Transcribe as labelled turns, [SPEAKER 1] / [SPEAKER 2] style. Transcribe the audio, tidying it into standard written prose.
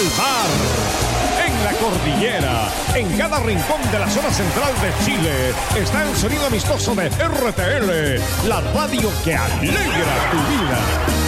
[SPEAKER 1] el mar, en la cordillera, en cada rincón de la zona central de Chile, está el sonido amistoso de RTL, la radio que alegra tu vida.